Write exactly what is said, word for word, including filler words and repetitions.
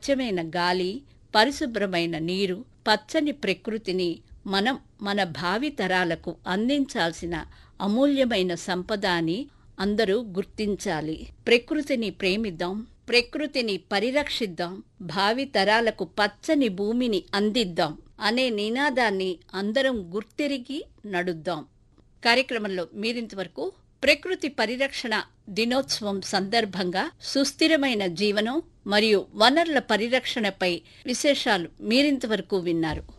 స్వచ్ఛమైన గాలి, పరిశుభ్రమైన నీరు, పచ్చని ప్రకృతిని మనం మన భావి తరాలకు అందించాల్సిన అమూల్యమైన సంపద అని అందరూ గుర్తించాలి. ప్రకృతిని ప్రేమిద్దాం, ప్రకృతిని పరిరక్షిద్దాం, భావి తరాలకు పచ్చని భూమిని అందిద్దాం అనే నినాదాన్ని అందరం గుర్తెరిగి నడుద్దాం. కార్యక్రమంలో మీరింతవరకు ప్రకృతి పరిరక్షణ దినోత్సవం సందర్భంగా సుస్థిరమైన జీవనం మరియు వనరుల పరిరక్షణపై విశేషాలు మీరింతవరకు విన్నారు.